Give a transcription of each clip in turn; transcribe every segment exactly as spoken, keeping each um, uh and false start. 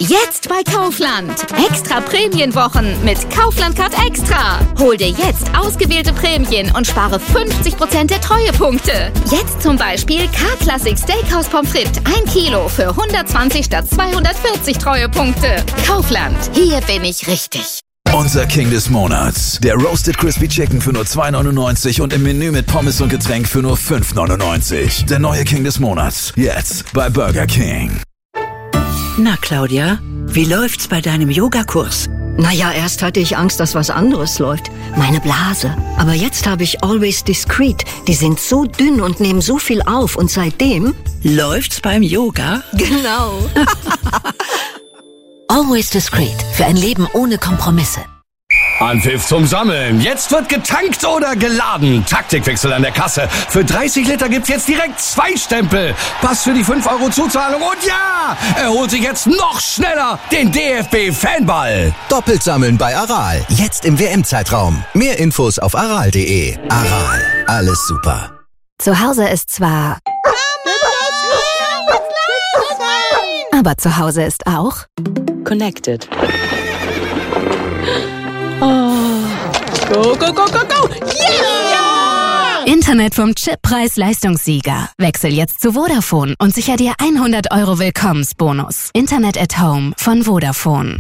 Jetzt bei Kaufland. Extra Prämienwochen mit Kaufland Card Extra. Hol dir jetzt ausgewählte Prämien und spare fünfzig Prozent der Treuepunkte. Jetzt zum Beispiel K-Classic Steakhouse Pommes frites ein Kilo für hundertzwanzig statt zweihundertvierzig Treuepunkte. Kaufland, hier bin ich richtig. Unser King des Monats. Der Roasted Crispy Chicken für nur zwei neunundneunzig und im Menü mit Pommes und Getränk für nur fünf neunundneunzig. Der neue King des Monats. Jetzt bei Burger King. Na, Claudia, wie läuft's bei deinem Yogakurs? Naja, erst hatte ich Angst, dass was anderes läuft. Meine Blase. Aber jetzt habe ich Always Discreet. Die sind so dünn und nehmen so viel auf. Und seitdem... Läuft's beim Yoga? Genau. Always Discreet. Für ein Leben ohne Kompromisse. Anpfiff zum Sammeln. Jetzt wird getankt oder geladen. Taktikwechsel an der Kasse. Für dreißig Liter gibt's jetzt direkt zwei Stempel. Pass für die fünf Euro Zuzahlung. Und ja, er holt sich jetzt noch schneller den D F B-Fanball. Doppelt sammeln bei Aral. Jetzt im W M-Zeitraum. Mehr Infos auf aral punkt de. Aral. Alles super. Zu Hause ist zwar... Aber zu Hause ist auch... Connected. Go, go, go, go, go! Yeah! Internet vom Chippreis Leistungssieger. Wechsel jetzt zu Vodafone und sicher dir hundert Euro Willkommensbonus. Internet at Home von Vodafone.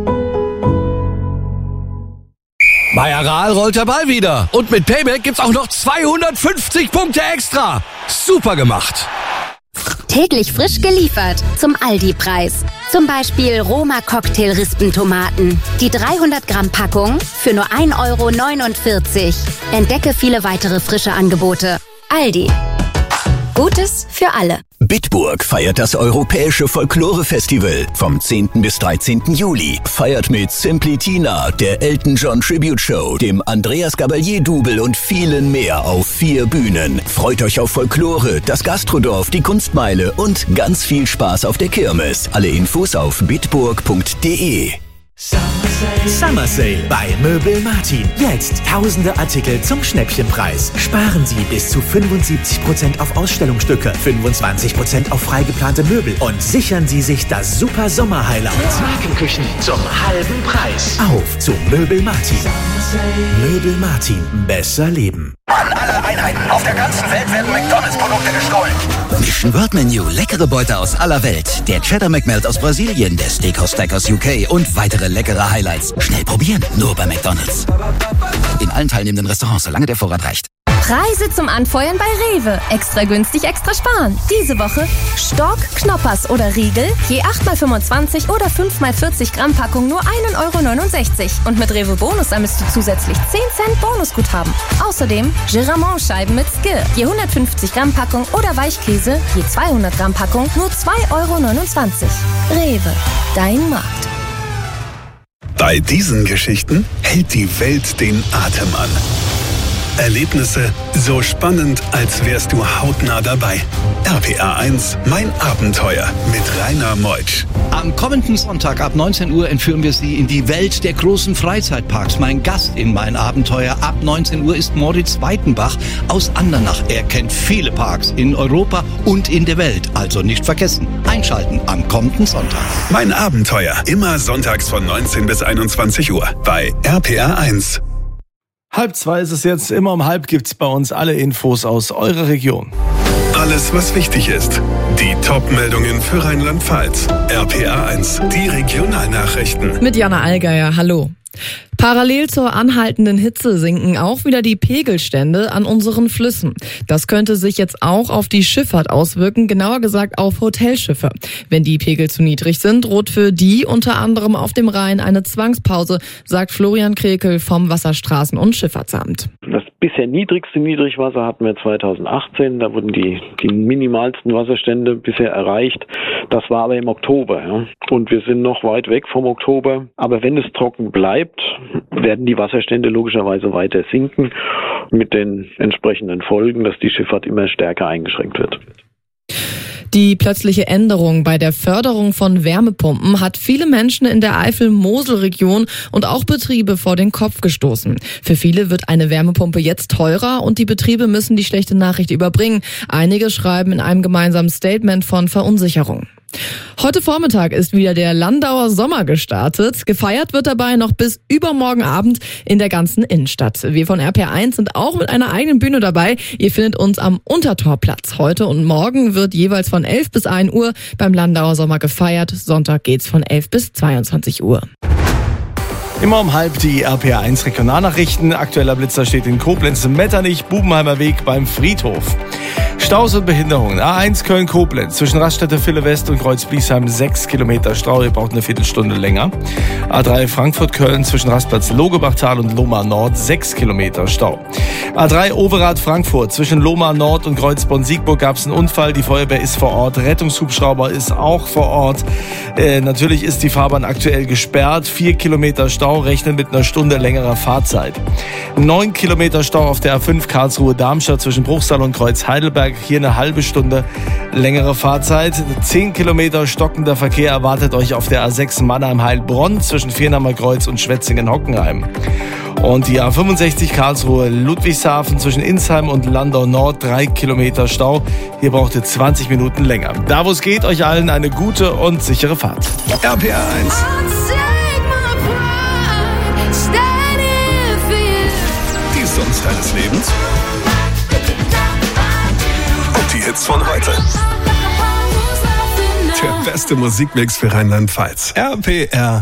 Bei Aral rollt der Ball wieder. Und mit Payback gibt's auch noch zweihundertfünfzig Punkte extra. Super gemacht. Täglich frisch geliefert zum Aldi-Preis. Zum Beispiel Roma Cocktail-Rispentomaten. Die dreihundert Gramm Packung für nur ein Euro neunundvierzig. Entdecke viele weitere frische Angebote. Aldi. Gutes für alle. Bitburg feiert das Europäische Folklore-Festival vom zehnten bis dreizehnten Juli. Feiert mit Simply Tina, der Elton John Tribute Show, dem Andreas Gabalier-Double und vielen mehr auf vier Bühnen. Freut euch auf Folklore, das Gastrodorf, die Kunstmeile und ganz viel Spaß auf der Kirmes. Alle Infos auf bitburg punkt de. Summer Sale bei Möbel Martin. Jetzt tausende Artikel zum Schnäppchenpreis. Sparen Sie bis zu fünfundsiebzig Prozent auf Ausstellungsstücke, fünfundzwanzig Prozent auf freigeplante Möbel und sichern Sie sich das super Sommer-Highlight. Markenküchen zum halben Preis. Auf zu Möbel Martin. Möbel Martin. Besser leben. An alle Einheiten auf der ganzen Welt werden McDonalds-Produkte gestohlen. Mission World Menu. Leckere Beute aus aller Welt. Der Cheddar McMelt aus Brasilien, der Steakhouse Stack aus U K und weitere leckere Highlights. Schnell probieren. Nur bei McDonalds. In allen teilnehmenden Restaurants, solange der Vorrat reicht. Preise zum Anfeuern bei Rewe. Extra günstig, extra sparen. Diese Woche Stork, Knoppers oder Riegel. Je acht mal fünfundzwanzig oder fünf mal vierzig Gramm Packung nur ein Euro neunundsechzig. Und mit Rewe Bonus ermisst du zusätzlich zehn Cent Bonusguthaben. Außerdem Giramont-Scheiben mit Skir. Je hundertfünfzig Gramm Packung oder Weichkäse. Je zweihundert Gramm Packung nur zwei Euro neunundzwanzig. Rewe, dein Markt. Bei diesen Geschichten hält die Welt den Atem an. Erlebnisse so spannend, als wärst du hautnah dabei. R P R eins, mein Abenteuer mit Rainer Meutsch. Am kommenden Sonntag ab neunzehn Uhr entführen wir Sie in die Welt der großen Freizeitparks. Mein Gast in mein Abenteuer ab neunzehn Uhr ist Moritz Weitenbach aus Andernach. Er kennt viele Parks in Europa und in der Welt. Also nicht vergessen, einschalten am kommenden Sonntag. Mein Abenteuer, immer sonntags von neunzehn bis einundzwanzig Uhr bei R P R eins. Halb zwei ist es jetzt, immer um halb gibt's bei uns alle Infos aus eurer Region. Alles, was wichtig ist. Die Top-Meldungen für Rheinland-Pfalz. R P R eins, die Regionalnachrichten. Mit Jana Allgeier, hallo. Parallel zur anhaltenden Hitze sinken auch wieder die Pegelstände an unseren Flüssen. Das könnte sich jetzt auch auf die Schifffahrt auswirken, genauer gesagt auf Hotelschiffe. Wenn die Pegel zu niedrig sind, droht für die unter anderem auf dem Rhein eine Zwangspause, sagt Florian Krekel vom Wasserstraßen- und Schifffahrtsamt. Das bisher niedrigste Niedrigwasser hatten wir zweitausendachtzehn. Da wurden die, die minimalsten Wasserstände bisher erreicht. Das war aber im Oktober. Ja. Und wir sind noch weit weg vom Oktober. Aber wenn es trocken bleibt, werden die Wasserstände logischerweise weiter sinken, mit den entsprechenden Folgen, dass die Schifffahrt immer stärker eingeschränkt wird. Die plötzliche Änderung bei der Förderung von Wärmepumpen hat viele Menschen in der Eifel-Mosel-Region und auch Betriebe vor den Kopf gestoßen. Für viele wird eine Wärmepumpe jetzt teurer und die Betriebe müssen die schlechte Nachricht überbringen. Einige schreiben in einem gemeinsamen Statement von Verunsicherung. Heute Vormittag ist wieder der Landauer Sommer gestartet. Gefeiert wird dabei noch bis übermorgen Abend in der ganzen Innenstadt. Wir von R P R eins sind auch mit einer eigenen Bühne dabei. Ihr findet uns am Untertorplatz. Heute und morgen wird jeweils von elf bis ein Uhr beim Landauer Sommer gefeiert. Sonntag geht's von elf bis zweiundzwanzig Uhr. Immer um halb die R P R eins Regionalnachrichten. Aktueller Blitzer steht in Koblenz, Metternich, Bubenheimer Weg beim Friedhof. Staus und Behinderungen. A eins Köln-Koblenz zwischen Raststätte Ville West und Kreuz-Bliesheim sechs Kilometer Stau. Ihr braucht eine Viertelstunde länger. A drei Frankfurt-Köln zwischen Rastplatz Logebachtal und Lohmar Nord sechs Kilometer Stau. A drei Overath-Frankfurt zwischen Lohmar Nord und Kreuzborn-Siegburg gab es einen Unfall. Die Feuerwehr ist vor Ort. Rettungshubschrauber ist auch vor Ort. Äh, natürlich ist die Fahrbahn aktuell gesperrt. Vier Kilometer Stau, rechnen mit einer Stunde längerer Fahrzeit. Neun Kilometer Stau auf der A fünf Karlsruhe-Darmstadt zwischen Bruchsal und Kreuz-Heidelberg. Hier eine halbe Stunde längere Fahrzeit. Zehn Kilometer stockender Verkehr erwartet euch auf der A sechs Mannheim-Heilbronn zwischen Viernamer Kreuz und Schwetzingen-Hockenheim. Und die A fünfundsechzig Karlsruhe-Ludwigshafen zwischen Insheim und Landau Nord, drei Kilometer Stau. Hier braucht ihr zwanzig Minuten länger. Da wo es geht, euch allen eine gute und sichere Fahrt. R P R eins. Die Songs deines Lebens. Und die Hits von heute. Der beste Musikmix für Rheinland-Pfalz. R P R